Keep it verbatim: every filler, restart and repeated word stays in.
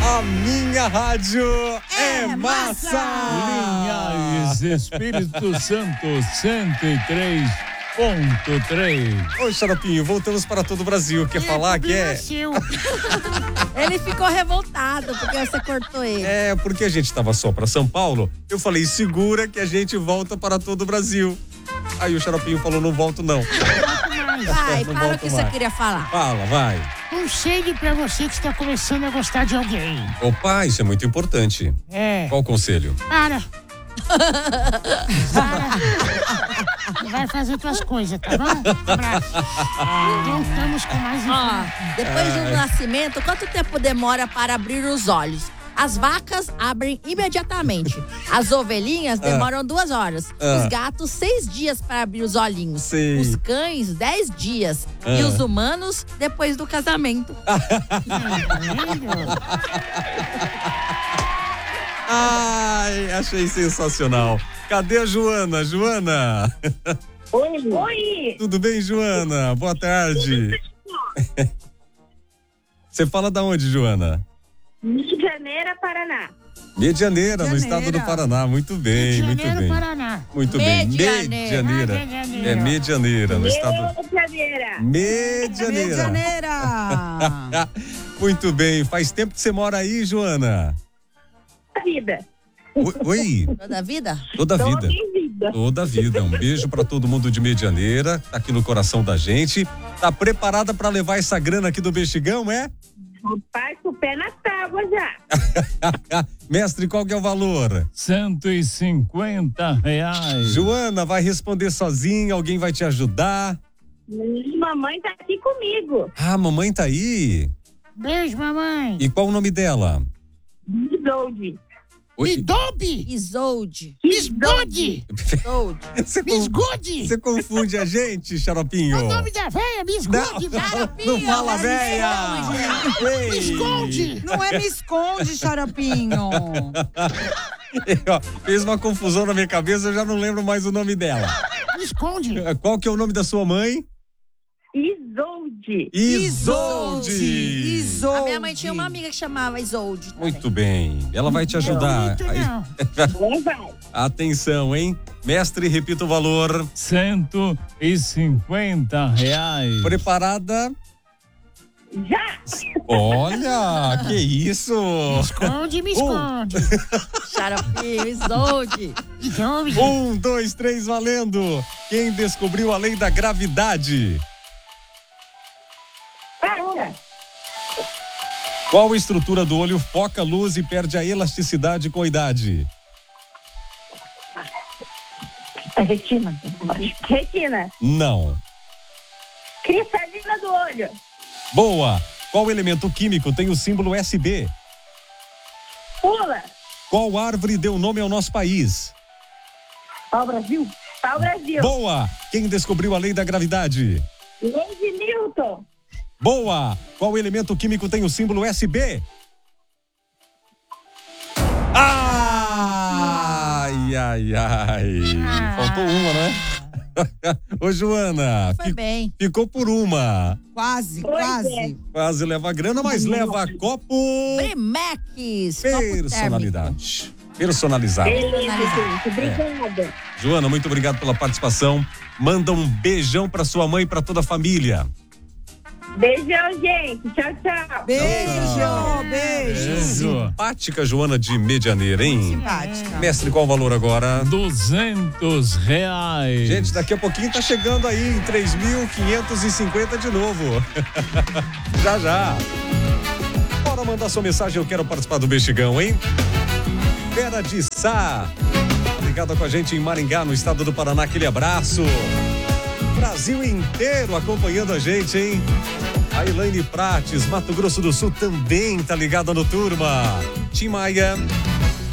A minha rádio é, é massa! Linhares, Espírito Santo, cento e três ponto três. Oi, Xaropinho, voltamos para todo o Brasil. Quer é, falar que é? Ele ficou revoltado porque você cortou ele. É, porque a gente estava só para São Paulo. Eu falei, segura que a gente volta para todo o Brasil. Aí o Xaropinho falou, não volto não. Vai, Não fala o volto que mais. você queria falar. Fala, vai. Conselho pra você que está começando a gostar de alguém. Opa, isso é muito importante. É. Qual o conselho? Para. Para. Vai fazer tuas coisas, tá bom? Abraço. Voltamos com mais Ó, depois do nascimento, quanto tempo demora para abrir os olhos? As vacas abrem imediatamente. As ovelhinhas demoram duas horas. Ah. Os gatos, seis dias para abrir os olhinhos. Sim. Os cães, dez dias. Ah. E os humanos, depois do casamento. Ai, achei sensacional. Cadê a Joana? Joana? Oi. Oi. Tudo bem, Joana? Boa tarde. Você fala da onde, Joana? Medianeira, Paraná. Medianeira, no estado do Paraná. Muito bem, muito Janeiro, bem. Paraná. Muito bem. Medianeira. Medianeira. Ah, Medianeira. É Medianeira, no estado. Medianeira. Medianeira. Medianeira. Muito bem. Faz tempo que você mora aí, Joana? Vida. Oi? Oi? Toda a vida? Toda a Toda vida. minha vida. Toda a vida. Um beijo pra todo mundo de Medianeira, tá aqui no coração da gente. Tá preparada pra levar essa grana aqui do Bexigão, é? Rapaz, com o pé na tábua já. Mestre, qual que é o valor? cento e cinquenta reais. Joana, vai responder sozinha, alguém vai te ajudar? Mamãe tá aqui comigo. Ah, mamãe tá aí. Beijo, mamãe. E qual o nome dela? Isolde. Oi? Midobe. Isolde. Misgode. Isolde. Você, conf- Misgode. você confunde a gente, Xaropinho? O nome da véia, Misgode. Não fala, véia! Ei! Misgode. Não é me esconde, Xaropinho. Ó, fez uma confusão na minha cabeça, eu já não lembro mais o nome dela. Me esconde. Qual que é o nome da sua mãe? Isolde. Isolde! Isolde. A minha mãe tinha uma amiga que chamava Isolde. também. Muito bem, ela vai te ajudar. Muito Aí- não. Não vai. Atenção, hein? Mestre, repita o valor. cento e cinquenta reais. Preparada? Já. Olha, que isso! Esconde, me esconde. Xaropinho, Isolde. Isolde. Um, dois, três, valendo! Quem descobriu a lei da gravidade? Para. Qual a estrutura do olho foca a luz e perde a elasticidade com a idade? A retina. Retina. Não. Cristalina do olho. Boa! Qual elemento químico tem o símbolo S B? Pula. Qual árvore deu nome ao nosso país? Pau Brasil. Pau Brasil. Boa! Quem descobriu a lei da gravidade? Lei de Newton. Boa! Qual elemento químico tem o símbolo S B? Ai, ai, ai. Faltou uma, né? Ô, Joana, Foi fi- bem. ficou por uma. Quase, Pois quase. Quase leva grana, mas leva copo Brimex. copo térmico. personalidade. Personalizado. Beleza, gente. Obrigada. Joana, muito obrigado pela participação. Manda um beijão pra sua mãe e pra toda a família. Beijão, gente. Tchau, tchau. Beijo, beijo. Simpática Joana de Medianeira, hein? Simpática. Mestre, qual o valor agora? duzentos reais. Gente, daqui a pouquinho tá chegando aí em três mil quinhentos e cinquenta de novo. Já, já. Bora mandar sua mensagem, eu quero participar do Bexigão, hein? Vera de Sá, ligada com a gente em Maringá, no estado do Paraná, aquele abraço. Brasil inteiro acompanhando a gente, hein? A Elaine Prates, Mato Grosso do Sul, também tá ligada no Turma. Tim Maia.